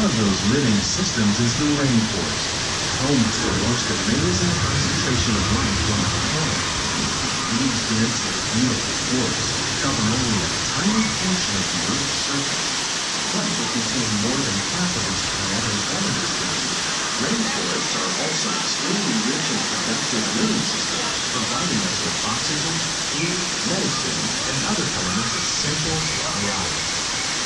of those living systems is the rainforest, home to the most amazing concentration of life on the planet. These dense and beautiful forests cover only a tiny portion of the Earth's surface, but they contain more than half of its kinetic elements. Rainforests are also extremely rich and productive living systems, providing us with oxygen, food, medicine,